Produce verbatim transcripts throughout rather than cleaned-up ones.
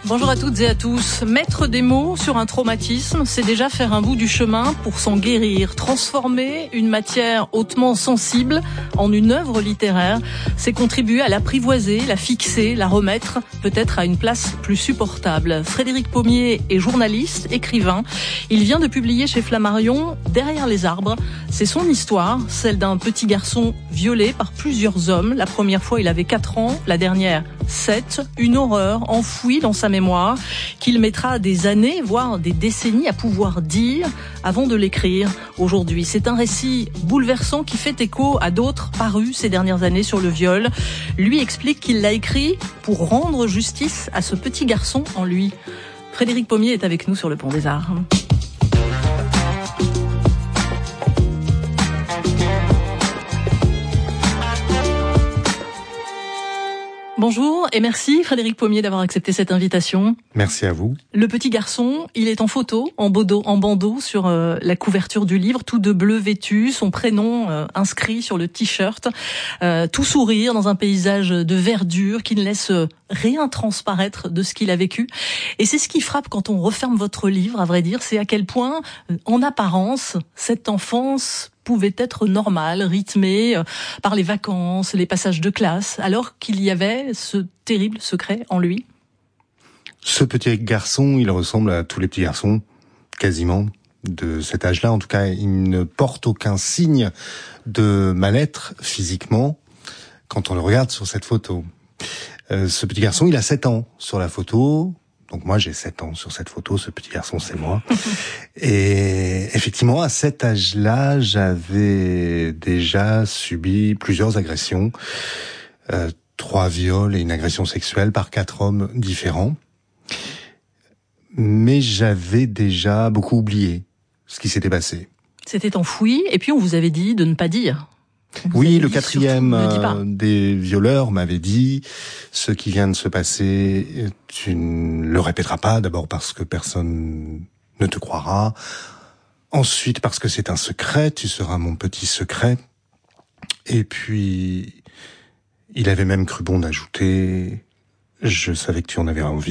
Bonjour à toutes et à tous. Mettre des mots sur un traumatisme, c'est déjà faire un bout du chemin pour s'en guérir. Transformer une matière hautement sensible en une œuvre littéraire, c'est contribuer à l'apprivoiser, la fixer, la remettre peut-être à une place plus supportable. Frédéric Pommier est journaliste, écrivain. Il vient de publier chez Flammarion Derrière les arbres. C'est son histoire, celle d'un petit garçon violé par plusieurs hommes. La première fois, il avait quatre ans, la dernière, sept. Une horreur enfouie dans sa mémoire qu'il mettra des années, voire des décennies à pouvoir dire avant de l'écrire aujourd'hui. C'est un récit bouleversant qui fait écho à d'autres parus ces dernières années sur le viol. Lui explique qu'il l'a écrit pour rendre justice à ce petit garçon en lui. Frédéric Pommier est avec nous sur le Pont des Arts. Bonjour et merci Frédéric Pommier d'avoir accepté cette invitation. Merci à vous. Le petit garçon, il est en photo, en bandeau, en bandeau sur euh, la couverture du livre, tout de bleu vêtu, son prénom euh, inscrit sur le t-shirt, euh, tout sourire dans un paysage de verdure qui ne laisse rien transparaître de ce qu'il a vécu. Et c'est ce qui frappe quand on referme votre livre, à vrai dire, c'est à quel point, en apparence, cette enfance pouvait être normale, rythmée par les vacances, les passages de classe, alors qu'il y avait ce terrible secret en lui. Ce petit garçon, il ressemble à tous les petits garçons, quasiment, de cet âge-là. En tout cas, il ne porte aucun signe de mal-être physiquement quand on le regarde sur cette photo. Euh, ce petit garçon, il a sept ans sur la photo. Donc moi, j'ai sept ans sur cette photo. Ce petit garçon, c'est moi. Et effectivement, à cet âge-là, j'avais déjà subi plusieurs agressions. Euh, trois viols et une agression sexuelle par quatre hommes différents. Mais j'avais déjà beaucoup oublié ce qui s'était passé. C'était enfoui, et puis on vous avait dit de ne pas dire. Oui, le quatrième euh, des violeurs m'avait dit « Ce qui vient de se passer, tu ne le répéteras pas, d'abord parce que personne ne te croira, ensuite parce que c'est un secret, tu seras mon petit secret. » Et puis, il avait même cru bon d'ajouter « Je savais que tu en avais envie. »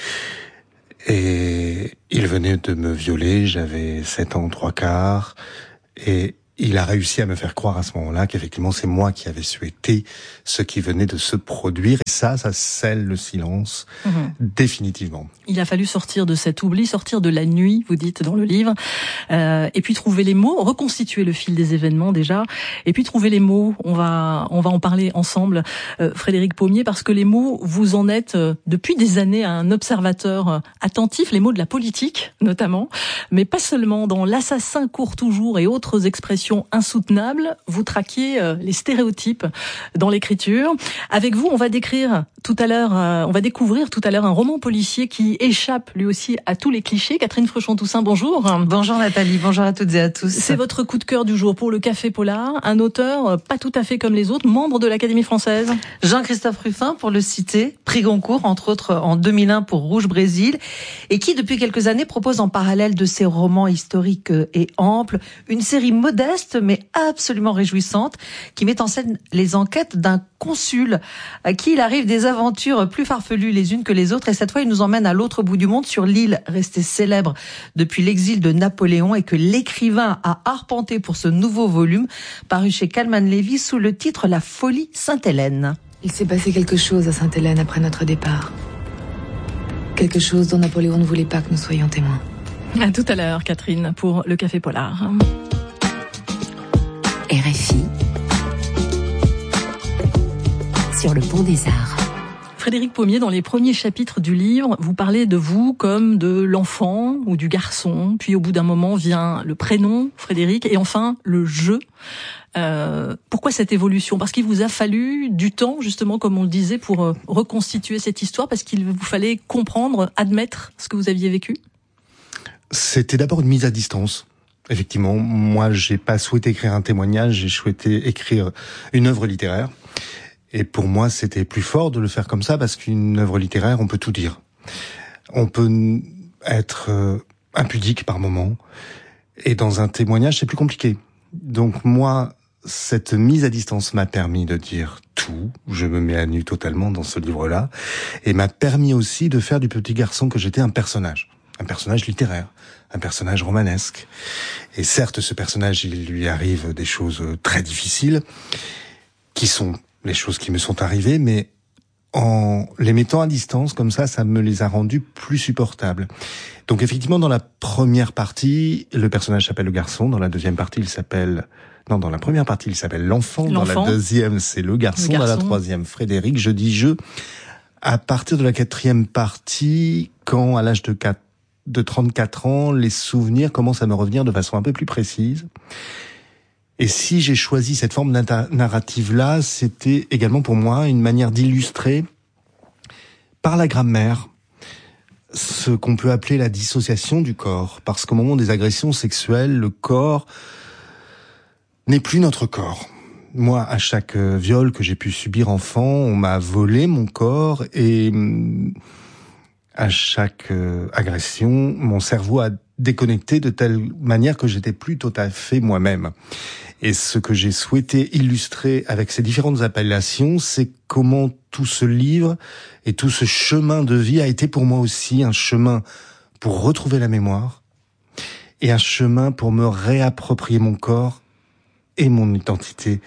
Et il venait de me violer, j'avais sept ans, trois quarts, et il a réussi à me faire croire à ce moment-là qu'effectivement c'est moi qui avais souhaité ce qui venait de se produire. Et ça, ça scelle le silence, mmh. définitivement. Il a fallu sortir de cet oubli, sortir de la nuit, vous dites dans le livre, euh, et puis trouver les mots, reconstituer le fil des événements déjà, et puis trouver les mots. On va, on va en parler ensemble, euh, Frédéric Pommier, parce que les mots, vous en êtes euh, depuis des années un observateur euh, attentif, les mots de la politique notamment, mais pas seulement. Dans L'assassin court toujours et autres expressions insoutenables, vous traquiez euh, les stéréotypes dans l'écriture. Avec vous, on va décrire tout à l'heure, euh, on va découvrir tout à l'heure un roman policier qui échappe lui aussi à tous les clichés. Catherine Fruchon-Toussaint, bonjour. Bonjour Nathalie, bonjour à toutes et à tous. C'est votre coup de cœur du jour pour le Café Polar, un auteur euh, pas tout à fait comme les autres, membre de l'Académie française. Jean-Christophe Ruffin, pour le citer, prix Goncourt, entre autres en deux mille un pour Rouge Brésil, et qui depuis quelques années propose en parallèle de ses romans historiques et amples, une série modeste mais absolument réjouissante, qui met en scène les enquêtes d'un consul à qui il arrive des aventures plus farfelues les unes que les autres, et cette fois il nous emmène à l'autre bout du monde, sur l'île restée célèbre depuis l'exil de Napoléon et que l'écrivain a arpenté pour ce nouveau volume paru chez Calman Levy sous le titre La folie Sainte-Hélène. Il s'est passé quelque chose à Sainte-Hélène après notre départ. Quelque chose dont Napoléon ne voulait pas que nous soyons témoins. À tout à l'heure, Catherine, pour le Café Polar. R F I sur le Pont des Arts. Frédéric Pommier, dans les premiers chapitres du livre, vous parlez de vous comme de l'enfant ou du garçon, puis au bout d'un moment vient le prénom, Frédéric, et enfin le je. Euh, pourquoi cette évolution ? Parce qu'il vous a fallu du temps, justement, comme on le disait, pour euh, reconstituer cette histoire, parce qu'il vous fallait comprendre, admettre ce que vous aviez vécu ? C'était d'abord une mise à distance. Effectivement, moi, j'ai pas souhaité écrire un témoignage, j'ai souhaité écrire une œuvre littéraire. Et pour moi, c'était plus fort de le faire comme ça, parce qu'une œuvre littéraire, on peut tout dire. On peut être euh, impudique par moment. Et dans un témoignage, c'est plus compliqué. Donc moi, cette mise à distance m'a permis de dire tout. Je me mets à nu totalement dans ce livre-là. Et m'a permis aussi de faire du petit garçon que j'étais un personnage. Un personnage littéraire. Un personnage romanesque. Et certes, ce personnage, il lui arrive des choses très difficiles, qui sont les choses qui me sont arrivées, mais en les mettant à distance, comme ça, ça me les a rendus plus supportables. Donc effectivement, dans la première partie, le personnage s'appelle le garçon. Dans la deuxième partie, il s'appelle... Non, dans la première partie, il s'appelle l'enfant. l'enfant. Dans la deuxième, c'est le garçon. le garçon. Dans la troisième, Frédéric. Je dis je. À partir de la quatrième partie, quand à l'âge de, quatre, de trente-quatre ans, les souvenirs commencent à me revenir de façon un peu plus précise. Et si j'ai choisi cette forme narrative-là, c'était également pour moi une manière d'illustrer par la grammaire ce qu'on peut appeler la dissociation du corps. Parce qu'au moment des agressions sexuelles, le corps n'est plus notre corps. Moi, à chaque viol que j'ai pu subir enfant, on m'a volé mon corps et à chaque agression, mon cerveau a déconnecté de telle manière que j'étais plus tout à fait moi-même. Et ce que j'ai souhaité illustrer avec ces différentes appellations, c'est comment tout ce livre et tout ce chemin de vie a été pour moi aussi un chemin pour retrouver la mémoire et un chemin pour me réapproprier mon corps et mon identité.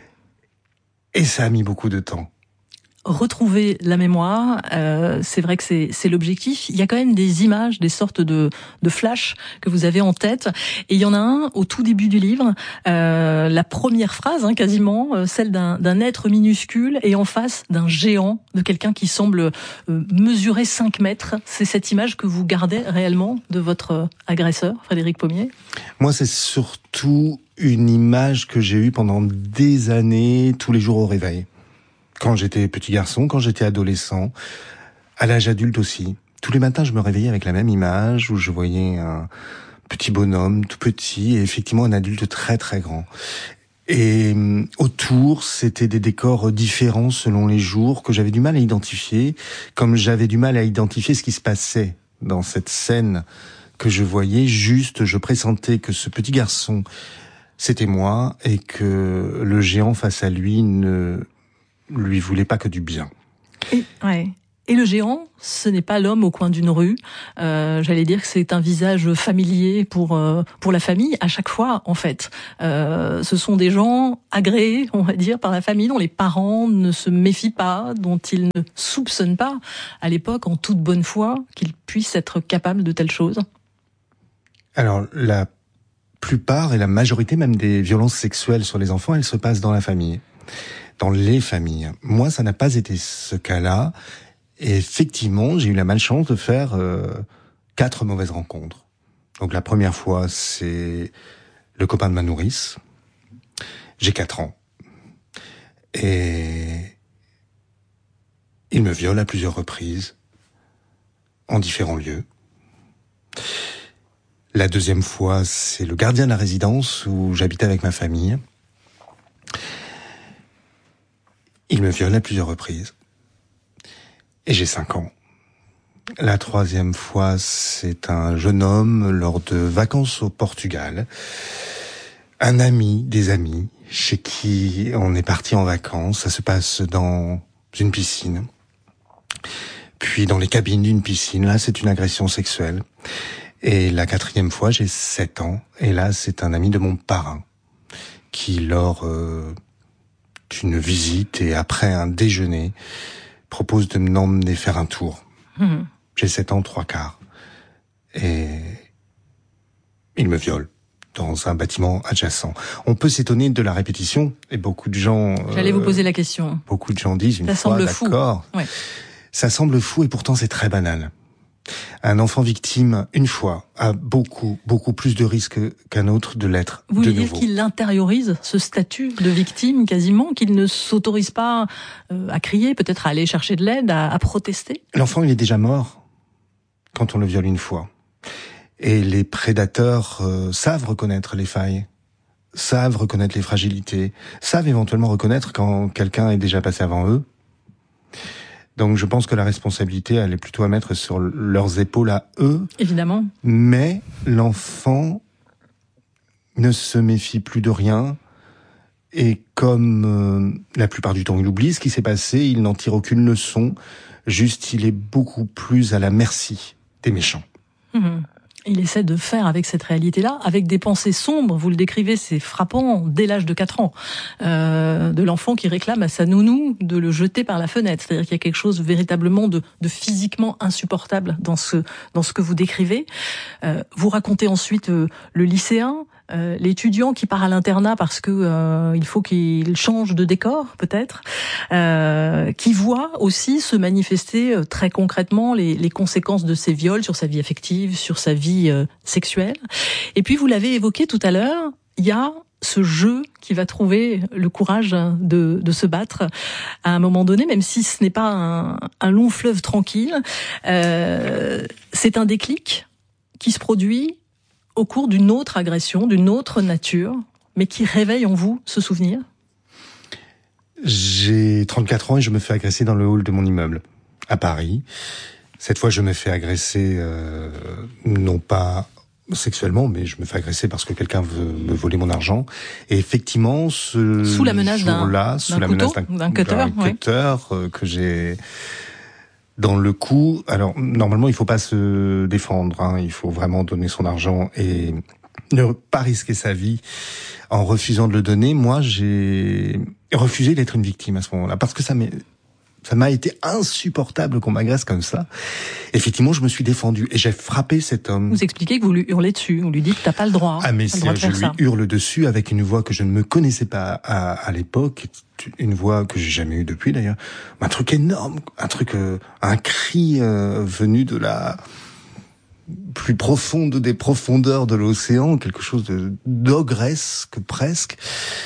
Et ça a mis beaucoup de temps. Retrouver la mémoire, euh, c'est vrai que c'est, c'est l'objectif. Il y a quand même des images, des sortes de, de flash que vous avez en tête. Et il y en a un au tout début du livre, euh, la première phrase, hein, quasiment, euh, celle d'un, d'un être minuscule et en face d'un géant, de quelqu'un qui semble euh, mesurer cinq mètres. C'est cette image que vous gardez réellement de votre agresseur, Frédéric Pommier ? Moi, c'est surtout une image que j'ai eue pendant des années, tous les jours au réveil. Quand j'étais petit garçon, quand j'étais adolescent, à l'âge adulte aussi. Tous les matins, je me réveillais avec la même image où je voyais un petit bonhomme tout petit et effectivement un adulte très très grand. Et autour, c'était des décors différents selon les jours que j'avais du mal à identifier, comme j'avais du mal à identifier ce qui se passait dans cette scène que je voyais. Juste, je pressentais que ce petit garçon, c'était moi et que le géant face à lui ne lui voulait pas que du bien. Et, ouais. Et le géant, ce n'est pas l'homme au coin d'une rue. Euh, j'allais dire que c'est un visage familier pour euh, pour la famille à chaque fois, en fait. Euh, ce sont des gens agréés, on va dire, par la famille, dont les parents ne se méfient pas, dont ils ne soupçonnent pas, à l'époque, en toute bonne foi, qu'ils puissent être capables de telles choses. Alors, la plupart et la majorité même des violences sexuelles sur les enfants, elles se passent dans la famille. Dans les familles. Moi, ça n'a pas été ce cas-là. Et effectivement, j'ai eu la malchance de faire euh, quatre mauvaises rencontres. Donc la première fois, c'est le copain de ma nourrice. J'ai quatre ans. Et il me viole à plusieurs reprises, en différents lieux. La deuxième fois, c'est le gardien de la résidence où j'habitais avec ma famille. Il me viole à plusieurs reprises. Et j'ai cinq ans. La troisième fois, c'est un jeune homme lors de vacances au Portugal. Un ami, des amis, chez qui on est parti en vacances. Ça se passe dans une piscine. Puis dans les cabines d'une piscine. Là, c'est une agression sexuelle. Et la quatrième fois, j'ai sept ans. Et là, c'est un ami de mon parrain qui, lors... Euh, d'une visite et après un déjeuner, propose de m'emmener faire un tour. Mmh. J'ai sept ans, trois quarts. Et il me viole dans un bâtiment adjacent. On peut s'étonner de la répétition et beaucoup de gens... J'allais euh, vous poser la question. Beaucoup de gens disent une Ça fois, semble d'accord. Fou. Ouais. Ça semble fou et pourtant c'est très banal. Un enfant victime, une fois, a beaucoup, beaucoup plus de risques qu'un autre de l'être Vous de voulez nouveau. dire qu'il intériorise ce statut de victime quasiment, qu'il ne s'autorise pas euh, à crier, peut-être à aller chercher de l'aide, à, à protester ? L'enfant, il est déjà mort quand on le viole une fois. Et les prédateurs euh, savent reconnaître les failles, savent reconnaître les fragilités, savent éventuellement reconnaître quand quelqu'un est déjà passé avant eux. Donc je pense que la responsabilité, elle est plutôt à mettre sur leurs épaules à eux. Évidemment. Mais l'enfant ne se méfie plus de rien Et comme euh, la plupart du temps il oublie ce qui s'est passé, il n'en tire aucune leçon, juste il est beaucoup plus à la merci des méchants. Mmh. Il essaie de faire avec cette réalité-là, avec des pensées sombres, vous le décrivez, c'est frappant, dès l'âge de quatre ans, euh, de l'enfant qui réclame à sa nounou de le jeter par la fenêtre. C'est-à-dire qu'il y a quelque chose véritablement de, de physiquement insupportable dans ce, dans ce que vous décrivez. Euh, vous racontez ensuite euh, le lycéen, Euh, l'étudiant qui part à l'internat parce que euh, il faut qu'il change de décor, peut-être, euh, qui voit aussi se manifester euh, très concrètement les, les conséquences de ces viols sur sa vie affective, sur sa vie euh, sexuelle. Et puis, vous l'avez évoqué tout à l'heure, il y a ce jeu qui va trouver le courage de, de se battre à un moment donné, même si ce n'est pas un, un long fleuve tranquille. Euh, c'est un déclic qui se produit au cours d'une autre agression, d'une autre nature, mais qui réveille en vous ce souvenir? J'ai trente-quatre ans et je me fais agresser dans le hall de mon immeuble, à Paris. Cette fois, je me fais agresser, euh, non pas sexuellement, mais je me fais agresser parce que quelqu'un veut me voler mon argent. Et effectivement, ce sous la menace d'un, jour-là, sous d'un la couteau, menace d'un, d'un cutter, d'un ouais. cutter euh, que j'ai dans le cou. Alors, normalement, il faut pas se défendre, hein. Il faut vraiment donner son argent et ne pas risquer sa vie en refusant de le donner. Moi, j'ai refusé d'être une victime à ce moment-là parce que ça m'est Ça m'a été insupportable qu'on m'agresse comme ça. Effectivement, je me suis défendu et j'ai frappé cet homme. Vous expliquez que vous lui hurlez dessus. On lui dit que t'as pas le droit. Ah, mais si je lui ça. hurle dessus avec une voix que je ne me connaissais pas à, à l'époque. Une voix que j'ai jamais eue depuis d'ailleurs. Un truc énorme. Un truc, euh, un cri euh, venu de la plus profonde des profondeurs de l'océan. Quelque chose de d'ogresque presque.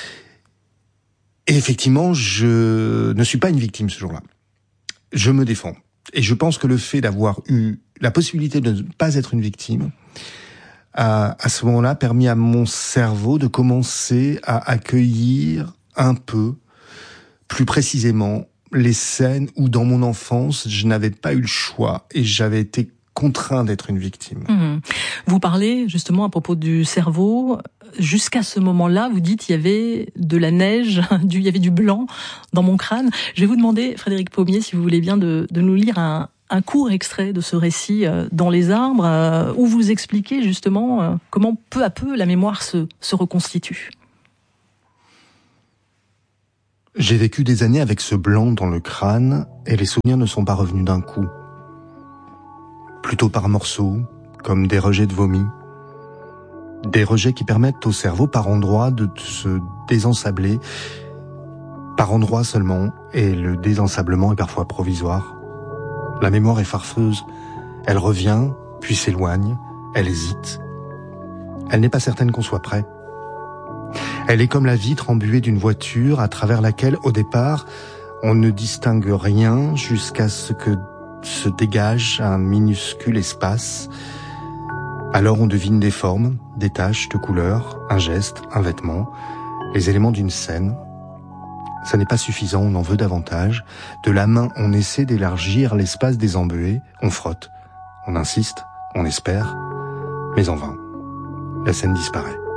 Et effectivement, je ne suis pas une victime ce jour-là. Je me défends. Et je pense que le fait d'avoir eu la possibilité de ne pas être une victime a, à ce moment-là, permis à mon cerveau de commencer à accueillir un peu, plus précisément, les scènes où, dans mon enfance, je n'avais pas eu le choix et j'avais été contraint d'être une victime. Mmh. Vous parlez justement à propos du cerveau. Jusqu'à ce moment-là, vous dites il y avait de la neige, du, il y avait du blanc dans mon crâne. Je vais vous demander, Frédéric Pommier, si vous voulez bien, de, de nous lire un, un court extrait de ce récit euh, dans les arbres, euh, où vous expliquez justement euh, comment peu à peu la mémoire se, se reconstitue. J'ai vécu des années avec ce blanc dans le crâne et les souvenirs ne sont pas revenus d'un coup. Plutôt par morceaux, comme des rejets de vomi. Des rejets qui permettent au cerveau par endroits de se désensabler, par endroits seulement, et le désensablement est parfois provisoire. La mémoire est farfeuse. Elle revient, puis s'éloigne, elle hésite. Elle n'est pas certaine qu'on soit prêt. Elle est comme la vitre embuée d'une voiture à travers laquelle, au départ, on ne distingue rien jusqu'à ce que se dégage un minuscule espace. Alors on devine des formes, des taches de couleurs, un geste, un vêtement, les éléments d'une scène. Ça n'est pas suffisant, on en veut davantage. De la main, on essaie d'élargir l'espace des embuées, on frotte, on insiste, on espère, mais en vain. La scène disparaît.